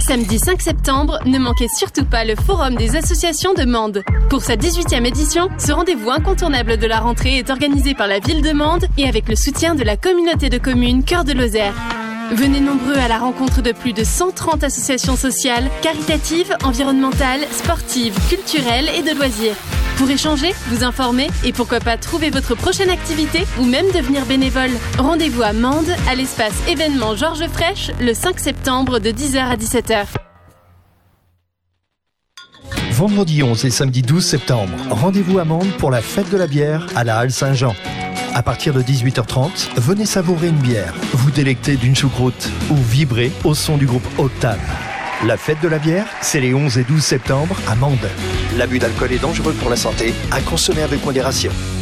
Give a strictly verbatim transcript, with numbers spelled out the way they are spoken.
Samedi cinq septembre, ne manquez surtout pas le Forum des associations de Mende. Pour sa dix-huitième édition, ce rendez-vous incontournable de la rentrée est organisé par la ville de Mende et avec le soutien de la communauté de communes Cœur de Lozère. Venez nombreux à la rencontre de plus de cent trente associations sociales, caritatives, environnementales, sportives, culturelles et de loisirs. Pour échanger, vous informer et pourquoi pas trouver votre prochaine activité ou même devenir bénévole. Rendez-vous à Mende, à l'espace événement Georges Frêche, le cinq septembre de dix heures à dix-sept heures. Vendredi onze et samedi douze septembre, rendez-vous à Mende pour la fête de la bière à la Halle Saint-Jean. À partir de dix-huit heures trente, venez savourer une bière, vous délecter d'une choucroute ou vibrer au son du groupe Octave. La fête de la bière, c'est les onze et douze septembre à Mende. L'abus d'alcool est dangereux pour la santé, à consommer avec modération.